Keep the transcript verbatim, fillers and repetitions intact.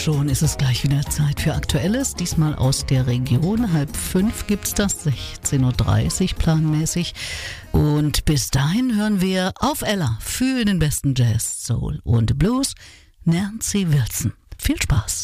schon ist es gleich wieder Zeit für Aktuelles, diesmal aus der Region. Halb fünf gibt's das, sechzehn Uhr dreißig planmäßig. Und bis dahin hören wir auf Ella für den besten Jazz, Soul und Blues Nancy Wilson. Viel Spaß!